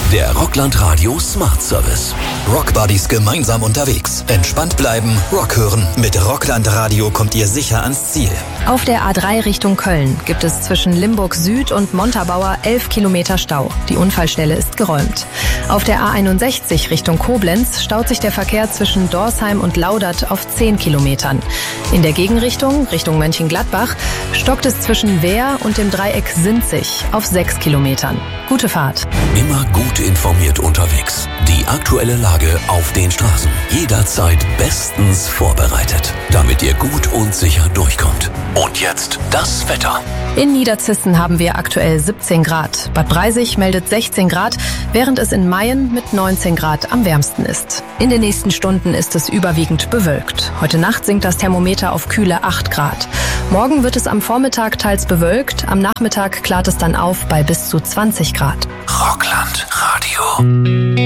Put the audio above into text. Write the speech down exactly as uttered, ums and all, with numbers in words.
Der Rockland Radio Smart Service. Rockbuddies gemeinsam unterwegs. Entspannt bleiben, Rock hören. Mit Rockland Radio kommt ihr sicher ans Ziel. Auf der A drei Richtung Köln gibt es zwischen Limburg Süd und Montabaur elf Kilometer Stau. Die Unfallstelle ist geräumt. Auf der A einundsechzig Richtung Koblenz staut sich der Verkehr zwischen Dorsheim und Laudert auf zehn Kilometern. In der Gegenrichtung, Richtung Mönchengladbach, stockt es zwischen Wehr und dem Dreieck Sinzig auf sechs Kilometern. Gute Fahrt. Immer gut informiert unterwegs. Die aktuelle Lage auf den Straßen. Jederzeit bestens vorbereitet, damit ihr gut und sicher durchkommt. Und jetzt das Wetter. In Niederzissen haben wir aktuell siebzehn Grad. Bad Breisig meldet sechzehn Grad, während es in Mayen mit neunzehn Grad am wärmsten ist. In den nächsten Stunden ist es überwiegend bewölkt. Heute Nacht sinkt das Thermometer auf kühle acht Grad. Morgen wird es am Vormittag teils bewölkt, am Nachmittag klart es dann auf bei bis zu zwanzig Grad. Rockland Radio.